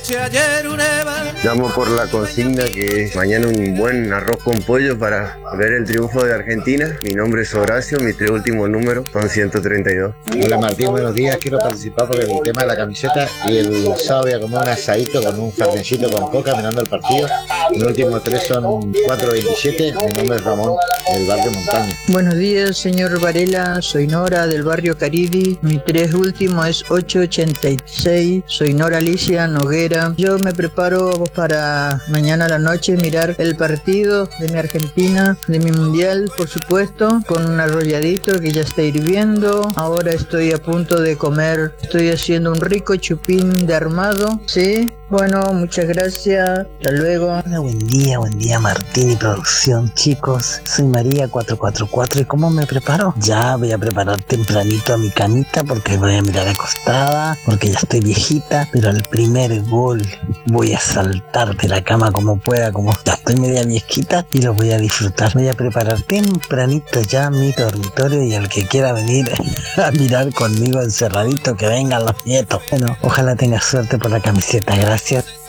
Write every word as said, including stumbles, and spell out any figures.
eché ayer un Eva. Llamo por la consigna que es mañana un buen arroz con pollo para ver el triunfo de Argentina. Mi nombre es Horacio, mis tres últimos números son ciento treinta y dos. Hola Martín, buenos días. Quiero participar por el tema de la camiseta y el sábado voy a comer un asadito con un fernecito con coca mirando el partido. Mis últimos tres son cuatro veintisiete. Mi nombre es Ramón, del barrio Montaña. Buenos días, señor Varela. Soy Nora, del barrio Caribe. Mi tres último es ocho ochenta y seis. Soy Nora Alicia Noguera. Yo me preparo para mañana a la noche mirar el partido de mi Argentina, de mi mundial, por supuesto, con un arrolladito que ya está hirviendo. Ahora estoy a punto de comer. Estoy haciendo un rico chupín de armado. Sí. Bueno, muchas gracias. Hasta luego. Hola, buen día, buen día Martín y producción, chicos. Soy María cuatro cuatro cuatro. ¿Y cómo me preparo? Ya voy a preparar tempranito a mi camita porque voy a mirar acostada, porque ya estoy viejita, pero al primer gol voy a saltar de la cama como pueda, como ya estoy media viejita, y lo voy a disfrutar. Voy a preparar tempranito ya mi dormitorio y al que quiera venir a mirar conmigo encerradito, que vengan los nietos. Bueno, ojalá tenga suerte por la camiseta. Gracias.